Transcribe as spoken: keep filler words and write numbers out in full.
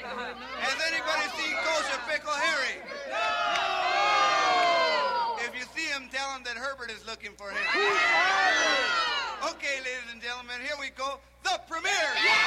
Has anybody seen Kosher Pickle Harry? If you see him, tell him that Herbert is looking for him. Okay, ladies and gentlemen, here we go. The premiere.